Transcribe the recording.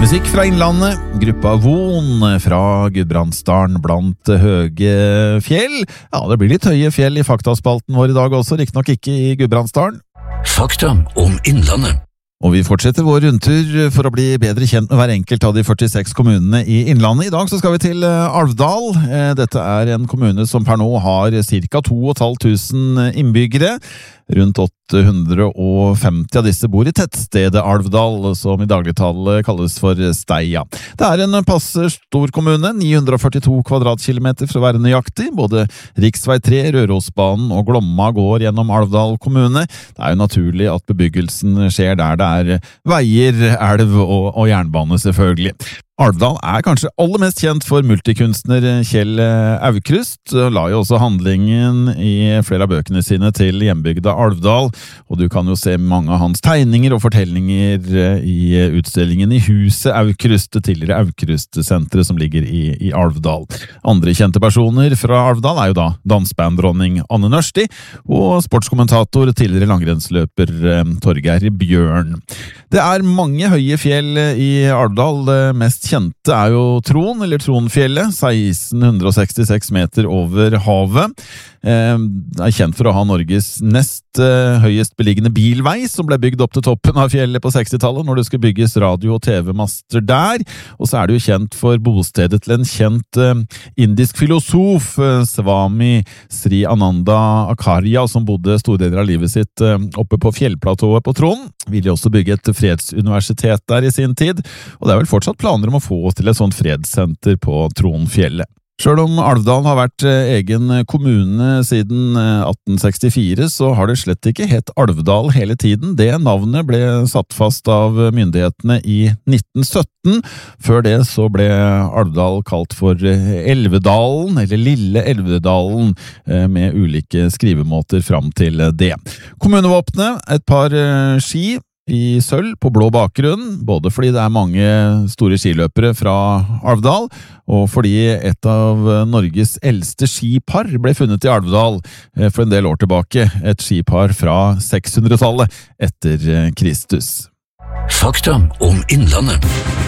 Musikk fra Innlandet, gruppa Von fra Gudbrandsdalen blant høge fjell. Ja, det blir litt høye fjell i faktaspalten vår i dag også, riktignok ikke i Gudbrandsdalen. Fakta om Innlandet. Og vi fortsetter vår rundtur for å bli bedre kjent med hver enkelt av de 46 kommunene i Innlandet. I dag så skal vi til Alvdal. Dette er en kommune som per nå har ca. 2500 innbyggere. Rundt 850 av disse bor i tettstedet Alvdal, som i dagligtall kalles for Steia. Det er en passe stor kommune, 942 kvadratkilometer for å være nøyaktig. Både riksvei 3, Rørosbanen og Glomma går gjennom Alvdal kommune. Det er jo naturlig at bebyggelsen skjer der det er veier, elv og jernbane selvfølgelig. Alvdal er kanskje aller mest kjent for multikunstner Kjell Aukrust, la jo også handlingen i flere av bøkene sine til hjembygda Alvdal, og du kan jo se mange av hans tegninger og fortellinger i utstillingen i huset Aukrust, det tidligere Aukrust-senteret som ligger i Alvdal. Andre kjente personer fra Alvdal er jo da dansbanddronning Anne Nørsti og sportskommentator tidligere langrennsløper Torgeir Bjørn. Det er mange høye fjell i Alvdal, det mest kjente er jo Tron, eller Tronfjellet, 1666 meter over havet. Er kjent for å ha Norges nest høyest beliggende bilvei, som ble bygd opp til toppen av fjellet på 60-tallet, når det skulle bygges radio- og TV-master der. Og så er det jo kjent for bostedet til en kjent indisk filosof, Swami Sri Ananda Acharya, som bodde store deler av livet sitt oppe på fjellplatået på Tron. Ville også bygge et fredsuniversitet der i sin tid, og det er vel fortsatt planer om å få til et sånt fredssenter på Tronfjellet. Selv om Alvdal har vært egen kommune siden 1864, så har det slett ikke hett Alvdal hele tiden. Det navnet ble satt fast av myndighetene i 1917. Før det så ble Alvdal kalt for Elvedalen, eller Lille Elvedalen, med ulike skrivemåter fram til det. Kommunevåpenet, et par ski i sølv på blå bakgrunn, både fordi det er mange store skiløpere fra Alvdal, og fordi et av Norges eldste skipar ble funnet i Alvdal for en del år tilbake, et skipar fra 600-tallet etter Kristus. Fakta om Innlandet.